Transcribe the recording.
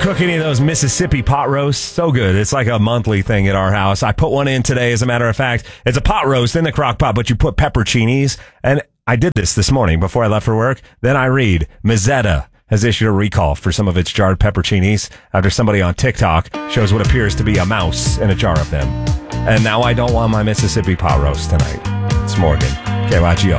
cook any of those Mississippi pot roasts? So good. It's like a monthly thing at our house. I put one in today, as a matter of fact. It's a pot roast in the crock pot, but you put pepperoncinis. And I did this morning before I left for work. Then I read Mezzetta has issued a recall for some of its jarred pepperoncinis after somebody on TikTok shows what appears to be a mouse in a jar of them. And now I don't want my Mississippi pot roast tonight. It's Morgan, KYGO.